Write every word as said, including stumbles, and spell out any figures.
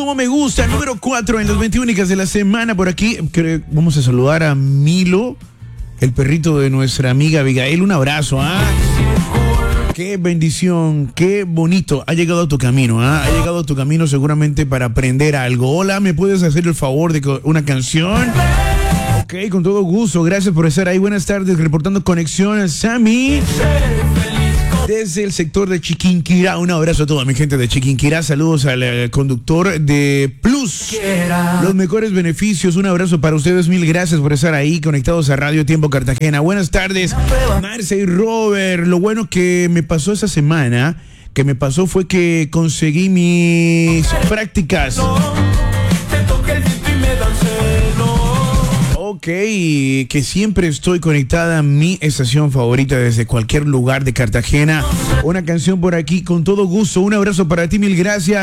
Sumo me gusta, número cuatro en las veinte únicas de la semana. Por aquí que vamos a saludar a Milo, el perrito de nuestra amiga Abigail. Un abrazo, ¿ah? Qué bendición, qué bonito. Ha llegado a tu camino, ¿ah? Ha llegado a tu camino seguramente para aprender algo. Hola, ¿me puedes hacer el favor de una canción? Ok, con todo gusto. Gracias por estar ahí. Buenas tardes, reportando conexión, Sammy. Desde el sector de Chiquinquirá, un abrazo a toda mi gente de Chiquinquirá, saludos al eh, conductor de Plus, los mejores beneficios, un abrazo para ustedes, mil gracias por estar ahí conectados a Radio Tiempo Cartagena. Buenas tardes, Marce y Robert. Lo bueno que me pasó esa semana, que me pasó fue que conseguí mis prácticas. Ok, que siempre estoy conectada a mi estación favorita desde cualquier lugar de Cartagena. Una canción por aquí con todo gusto. Un abrazo para ti, mil gracias.